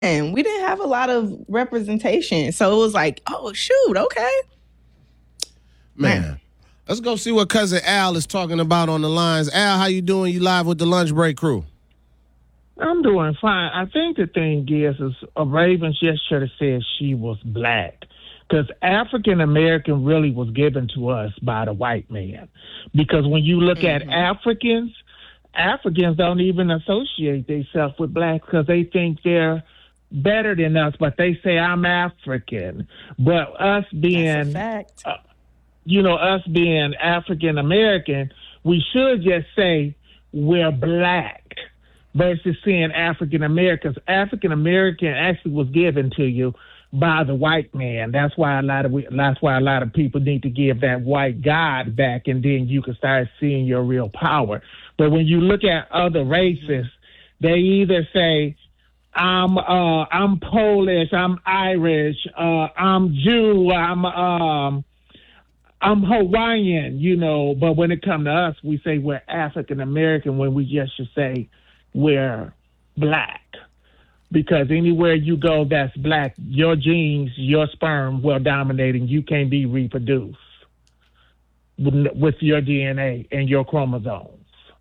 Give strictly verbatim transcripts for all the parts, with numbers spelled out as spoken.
and we didn't have a lot of representation. So it was like, oh shoot, okay. Man. Man. Let's go see what cousin Al is talking about on the lines. Al, how you doing? You live with the Lunch Break crew. I'm doing fine. I think the thing is, is uh, Ravens just should have said she was black, because African American really was given to us by the white man. Because when you look mm-hmm. at Africans, Africans don't even associate themselves with blacks because they think they're better than us, but they say I'm African. But us being, That's a fact. Uh, you know, us being African American, we should just say we're black versus saying African Americans. African American actually was given to you by the white man. That's why a lot of we, that's why a lot of people need to give that white God back, and then you can start seeing your real power. But when you look at other races, they either say, I'm uh, I'm Polish, I'm Irish, uh, I'm Jew, I'm um, I'm Hawaiian, you know. But when it comes to us, we say we're African American when we just should say we're black. Because anywhere you go that's black, your genes, your sperm will dominate, and you can't be reproduced with your D N A and your chromosomes.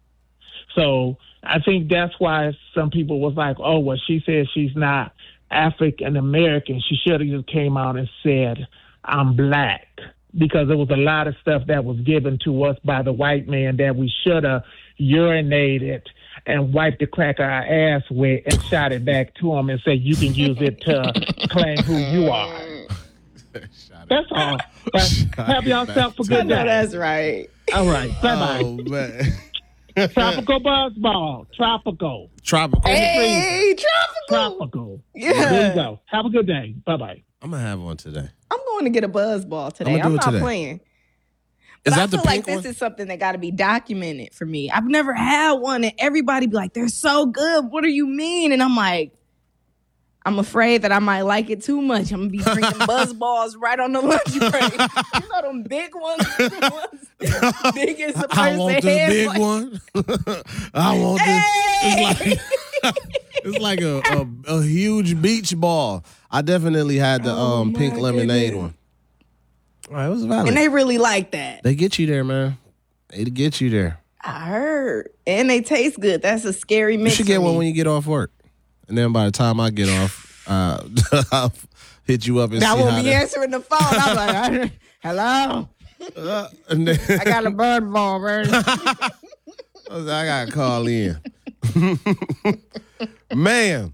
So I think that's why some people was like, oh, well, she said she's not African American. She should have just came out and said, I'm black. Because there was a lot of stuff that was given to us by the white man that we should have urinated and wiped the crack of our ass with and shot it back to him and say, you can use it to claim who you are. That's all. But have yourself a good day. That's right. All right. Bye-bye. Oh, man. Tropical Buzzball. Tropical. Tropical. Hey, tropical. Tropical. Yeah. There you go. Have a good day. Bye-bye. I'm going to have one today. I'm going to get a buzz ball today. I'm, I'm not today. playing. Is but that I the feel pink like one? this is something that got to be documented for me. I've never had one, and everybody be like, they're so good. What do you mean? And I'm like, I'm afraid that I might like it too much. I'm going to be drinking buzz balls right on the lunch break. You know them big ones? The ones big as a I want this big like, one. I want hey! this. It's like, it's like a, a, a huge beach ball. I definitely had the Oh, um, pink my lemonade goodness. one. All right, it was valid. And they really like that. They get you there, man. They get you there. I heard. And they taste good. That's a scary mix. You should get for one me. when you get off work. And then by the time I get off, uh, I'll hit you up and I see won't how be that- answering the phone. I'm like, hello? Uh, and then, I got a bird ball, man. I was like, I gotta call in. Man,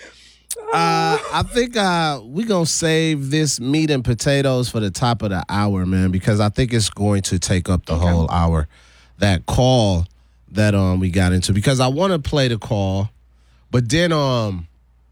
uh, I think uh, we're gonna save this meat and potatoes for the top of the hour, man, because I think it's going to take up the Okay. whole hour. That call that um we got into, because I want to play the call, but then um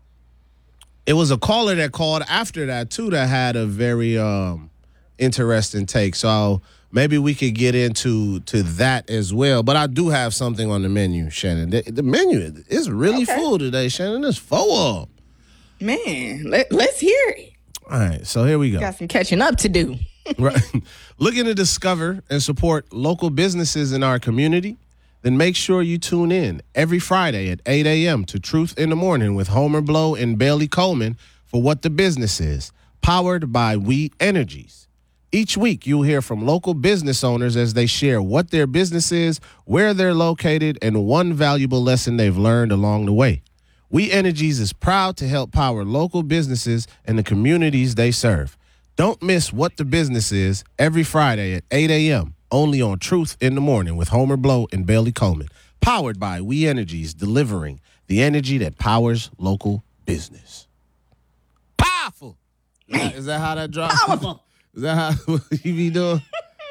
it was a caller that called after that too that had a very um interesting take. So maybe we could get into to that as well. But I do have something on the menu, Shannon. The, the menu is really Okay. full today, Shannon. It's full up. Man, let, let's hear it. All right, so here we go. Got some catching up to do. Right. Looking to discover and support local businesses in our community? Then make sure you tune in every Friday at eight a.m. to Truth in the Morning with Homer Blow and Bailey Coleman for What the Business Is, powered by We Energies. Each week, you'll hear from local business owners as they share what their business is, where they're located, and one valuable lesson they've learned along the way. We Energies is proud to help power local businesses and the communities they serve. Don't miss What the Business Is every Friday at eight a.m. only on Truth in the Morning with Homer Blow and Bailey Coleman. Powered by We Energies, delivering the energy that powers local business. Powerful! Is that how that drops? Powerful. Is that how you be doing?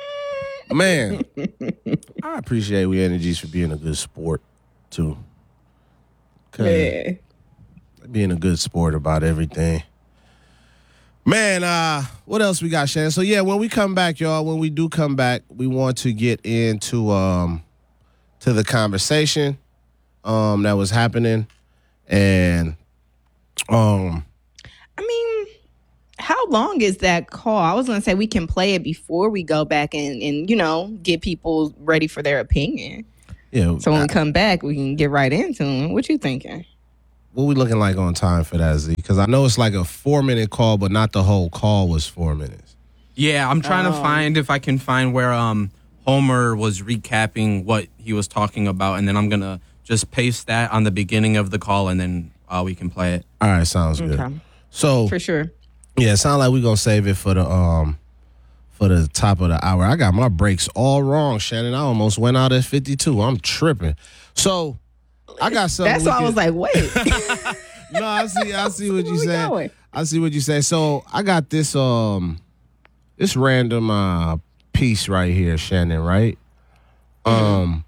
Man, I appreciate We Energies for being a good sport, too. 'Cause Yeah. being a good sport about everything. Man, uh, what else we got, Shannon? So, yeah, when we come back, y'all, when we do come back, we want to get into um, to the conversation um, that was happening. And, um, I mean, how long is that call? I was going to say we can play it before we go back and, and, you know, get people ready for their opinion. yeah. So when I- we come back, we can get right into it. What you thinking? what we looking like on time for that, Z? Because I know it's like a four minute call, but not the whole call was four minutes. Yeah, I'm trying Oh. to find if I can find where um Homer was recapping what he was talking about, and then I'm gonna just paste that on the beginning of the call, and then uh, we can play it. All right, sounds good. Okay. So For sure. yeah, it sounds like we're gonna save it for the um for the top of the hour. I got my breaks all wrong, Shannon. I almost went out at fifty-two. I'm tripping. So I got something. That's we why I can- was like, wait. No, I see. I see what Where you we said. going? I see what you say. So I got this um this random uh piece right here, Shannon. Right. Um.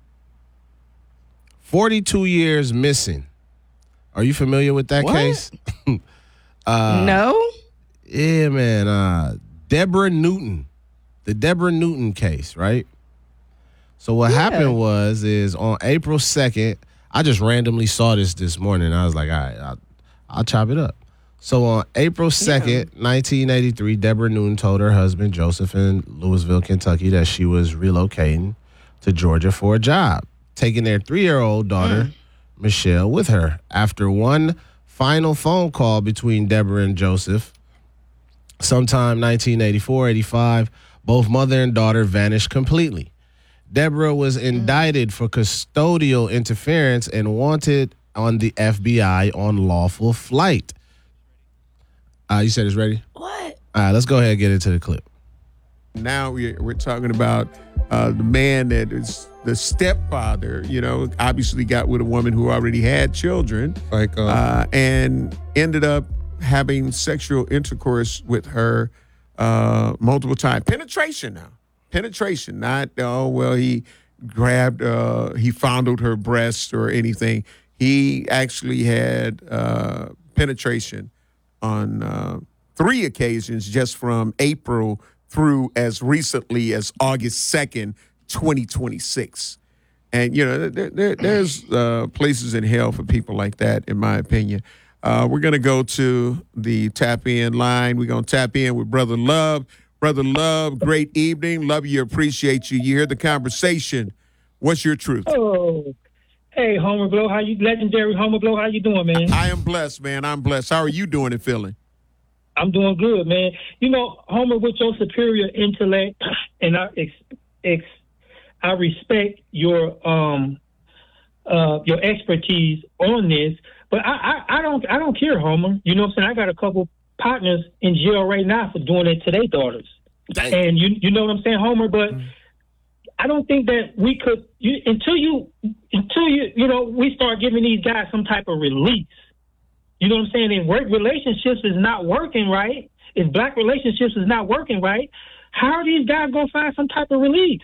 Forty-two years missing. Are you familiar with that What? case? uh, No? Yeah, man. Uh, Deborah Newton, the Deborah Newton case, right? So what Yeah. happened was, is on April second, I just randomly saw this this morning. I was like, all right, I'll, I'll chop it up. So on April second, nineteen eighty-three, Deborah Newton told her husband, Joseph, in Louisville, Kentucky, that she was relocating to Georgia for a job, taking their three-year-old daughter, Michelle, with her. After one final phone call between Deborah and Joseph, sometime nineteen eighty-four, eighty-five, both mother and daughter vanished completely. Deborah was indicted for custodial interference and wanted on the F B I on lawful flight. Uh, you said it's ready? What? All right, let's go ahead and get into the clip. Now we're, we're talking about uh, the man that is the stepfather, you know, obviously got with a woman who already had children, Like, uh, uh, and ended up having sexual intercourse with her uh, multiple times. Penetration now. Penetration, not, oh, well, he grabbed, uh, he fondled her breast or anything. He actually had uh, penetration on uh, three occasions just from April through as recently as August second, twenty twenty-six. And, you know, there, there, there's uh, places in hell for people like that, in my opinion. Uh, we're going to go to the tap in line. We're going to tap in with Brother Love. Brother Love, great evening. Love you, appreciate you. You hear the conversation. What's your truth? Oh, hey, Homer Blow, how you, legendary Homer Blow, how you doing, man? I am blessed, man. I'm blessed. How are you doing and feeling? I'm doing good, man. You know, Homer, with your superior intellect, and I ex, ex, I respect your um uh your expertise on this, but I, I, I don't I don't care, Homer. You know what I'm saying? I got a couple partners in jail right now for doing it to their daughters. Dang. And you you know what I'm saying, Homer, but I don't think that we could you, until you until you you know we start giving these guys some type of release. You know what I'm saying? If work relationships is not working right, if black relationships is not working right, how are these guys gonna find some type of release?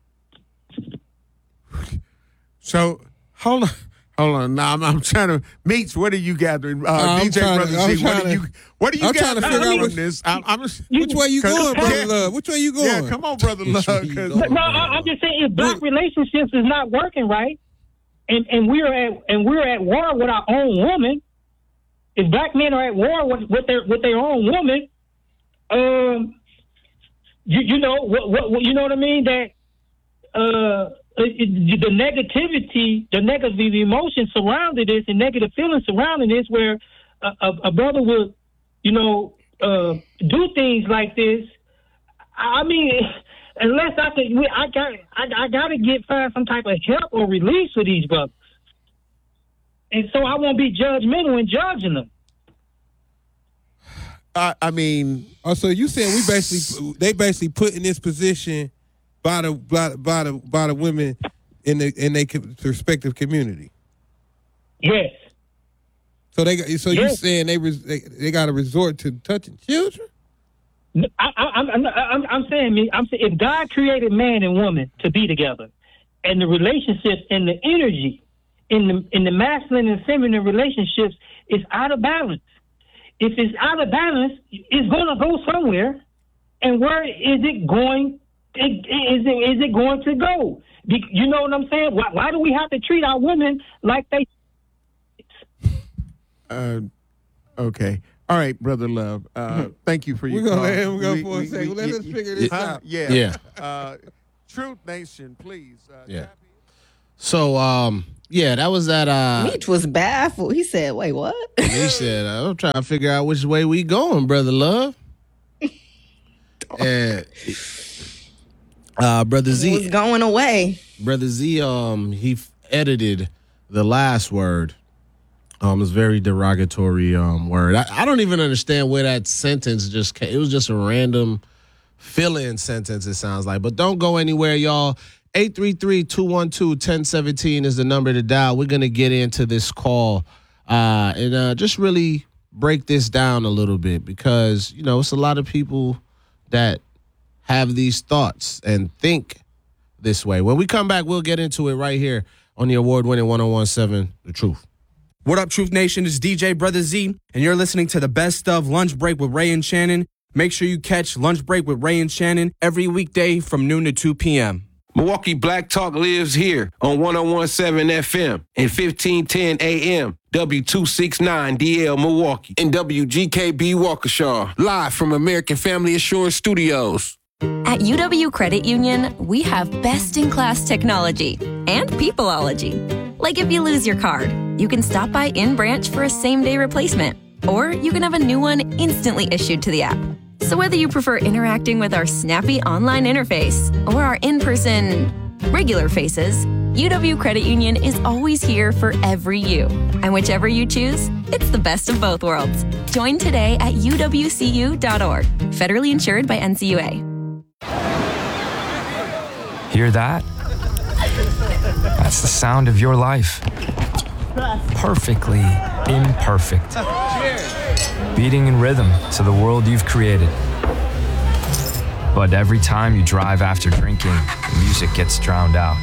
So, hold on. Hold on. Now I'm, I'm trying to Meets, what are you gathering? Uh, I'm D J trying to- Brother I'm Z, what trying are you to- what are you I'm trying to gathering figure out from which- this? I'm, I'm just, which way you Cause- going, Brother Yeah. Love? Which way you going? Yeah, come on, Brother Love. way you 'cause- going? No, I, I'm just saying if black relationships is not working right, and, and we're at and we're at war with our own woman. If black men are at war with, with their with their own woman, um, you you know what, what, what you know what I mean that uh it, it, the negativity, the negative emotion surrounding this, and negative feelings surrounding this, where a, a, a brother would you know uh, do things like this. I mean, unless I could, I got, I, I got to get find some type of help or release for these brothers, and so I won't be judgmental in judging them. I, I mean, Oh, so you saying we basically they basically put in this position by the by, the- by the by the women in the in their respective community. Yes, So they got- so you Yes. saying they res, they, they got to resort to touching children? I, I, I'm, I'm, I'm, I'm saying, me, I'm saying, if God created man and woman to be together, and the relationships and the energy in the in the masculine and feminine relationships is out of balance. If it's out of balance, it's going to go somewhere. And where is it going? Is it is it going to go? You know what I'm saying? Why, why do we have to treat our women like they? uh, okay. All right, Brother Love. Uh, thank you for your We're gonna call. let him go We- for a we- second. we- Let y- us y- figure this huh? out. Yeah. Yeah. Uh, Truth Nation, please. Uh, Yeah. tap in. So, um, yeah, that was that. Uh, Meech was baffled. He said, wait, what? he said, I'm trying to figure out which way we going, brother love. And uh, brother He Z was going away. Brother Z, um, he f- edited the last word. Um, it's a very derogatory um word. I, I don't even understand where that sentence just came. It was just a random fill-in sentence, it sounds like. But don't go anywhere, y'all. eight three three, two one two, one zero one seven is the number to dial. We're going to get into this call uh, and uh, just really break this down a little bit because, you know, it's a lot of people that have these thoughts and think this way. When we come back, we'll get into it right here on the award-winning one oh one seven The Truth. What up, Truth Nation? It's D J Brother Z, and you're listening to the best of Lunch Break with Ray and Shannon. Make sure you catch Lunch Break with Ray and Shannon every weekday from noon to two p.m. Milwaukee Black Talk lives here on one oh one seven F M and fifteen ten A M, W two sixty-nine D L Milwaukee, and W G K B Waukesha, live from American Family Assurance Studios. At U W Credit Union, we have best-in-class technology and peopleology. Like if you lose your card, you can stop by in-branch for a same-day replacement, or you can have a new one instantly issued to the app. So whether you prefer interacting with our snappy online interface or our in-person regular faces, U W Credit Union is always here for every you. And whichever you choose, it's the best of both worlds. Join today at U W C U dot org. Federally insured by N C U A. Hear that? That's the sound of your life. Perfectly imperfect. Beating in rhythm to the world you've created. But every time you drive after drinking, the music gets drowned out.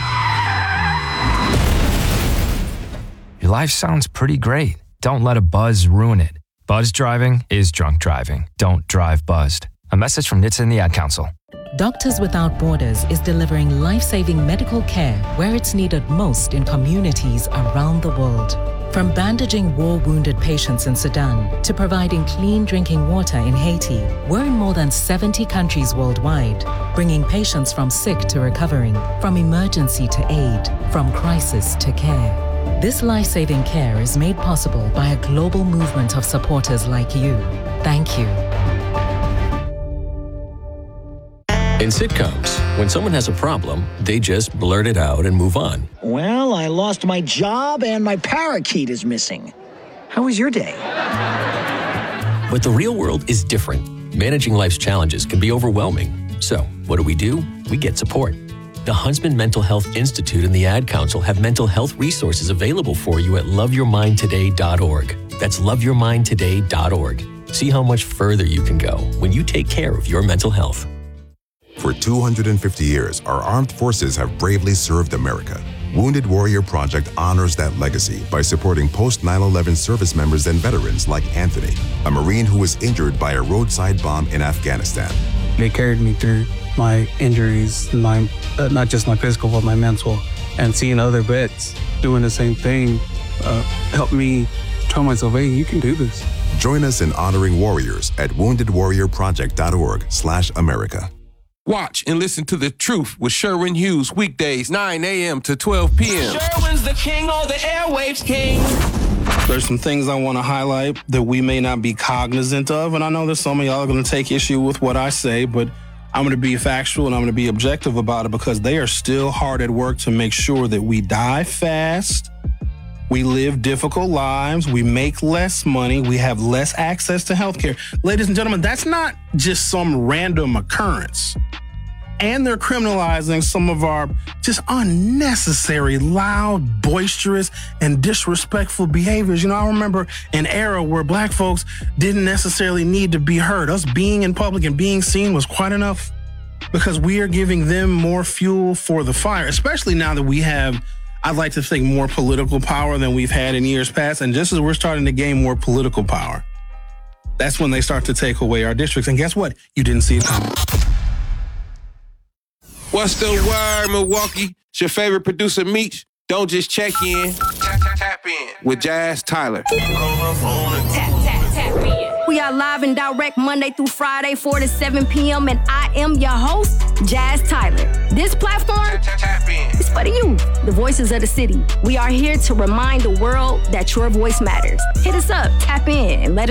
Your life sounds pretty great. Don't let a buzz ruin it. Buzz driving is drunk driving. Don't drive buzzed. A message from N H T S A and the Ad Council. Doctors Without Borders is delivering life-saving medical care where it's needed most in communities around the world. From bandaging war-wounded patients in Sudan to providing clean drinking water in Haiti, we're in more than seventy countries worldwide, bringing patients from sick to recovering, from emergency to aid, from crisis to care. This life-saving care is made possible by a global movement of supporters like you. Thank you. In sitcoms, when someone has a problem, they just blurt it out and move on. Well, I lost my job and my parakeet is missing. How was your day? But the real world is different. Managing life's challenges can be overwhelming. So, what do we do? We get support. The Huntsman Mental Health Institute and the Ad Council have mental health resources available for you at love your mind today dot org. That's love your mind today dot org. See how much further you can go when you take care of your mental health. For two hundred fifty years, our armed forces have bravely served America. Wounded Warrior Project honors that legacy by supporting post nine eleven service members and veterans like Anthony, a Marine who was injured by a roadside bomb in Afghanistan. They carried me through my injuries, my uh, not just my physical, but my mental. And seeing other vets doing the same thing uh, helped me tell myself, hey, you can do this. Join us in honoring warriors at wounded warrior project dot org slash America. Watch and listen to The Truth with Sherwin Hughes weekdays, nine a.m. to twelve p.m. Sherwin's the king of the airwaves king. There's some things I want to highlight that we may not be cognizant of, and I know that some of y'all are going to take issue with what I say, but I'm going to be factual and I'm going to be objective about it because they are still hard at work to make sure that we die fast, we live difficult lives, we make less money, we have less access to healthcare. Ladies and gentlemen, that's not just some random occurrence. And they're criminalizing some of our just unnecessary, loud, boisterous, and disrespectful behaviors. You know, I remember an era where black folks didn't necessarily need to be heard. Us being in public and being seen was quite enough because we are giving them more fuel for the fire, especially now that we have, I'd like to think, more political power than we've had in years past. And just as we're starting to gain more political power, that's when they start to take away our districts. And guess what? You didn't see it coming. What's the word, Milwaukee? It's your favorite producer, Meech. Don't just check in. Tap, tap, tap in. With Jazz Tyler. Tap, tap, tap in. We are live and direct Monday through Friday, four to seven p.m. and I I am your host, Jazz Tyler. This platform is for you, the voices of the city. We are here to remind the world that your voice matters. Hit us up, tap in, and let us